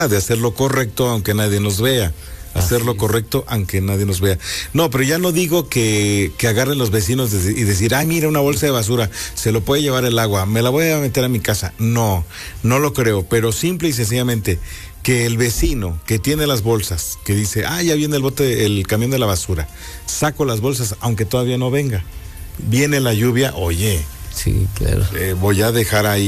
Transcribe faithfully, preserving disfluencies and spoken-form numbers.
de hacer lo correcto aunque nadie nos vea. Hacer lo correcto aunque nadie nos vea. No, pero ya no digo que, que agarren los vecinos y decir, ay, mira, una bolsa de basura, se lo puede llevar el agua, me la voy a meter a mi casa. No, no lo creo, pero simple y sencillamente que el vecino que tiene las bolsas, que dice, ah, ya viene el bote, el camión de la basura, saco las bolsas aunque todavía no venga. Viene la lluvia, oye, sí, claro. Eh, voy a dejar ahí